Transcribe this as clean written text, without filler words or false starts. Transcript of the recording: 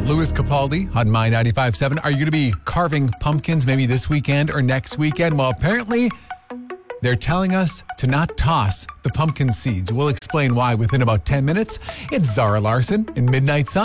Louis Capaldi on My 95.7. Are you going to be carving pumpkins maybe this weekend or next weekend? Well, apparently they're telling us to not toss the pumpkin seeds. We'll explain why within about 10 minutes. It's Zara Larson in Midnight Sun.